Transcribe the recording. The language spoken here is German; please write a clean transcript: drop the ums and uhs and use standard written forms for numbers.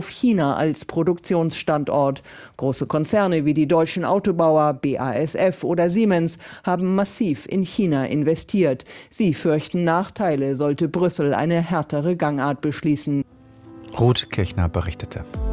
China als Produktionsstandort. Große Konzerne wie die deutschen Autobauer BASF oder Siemens haben massiv in China investiert. Sie fürchten Nachteile, sollte Brüssel eine härtere Gangart beschließen. Ruth Kirchner berichtete.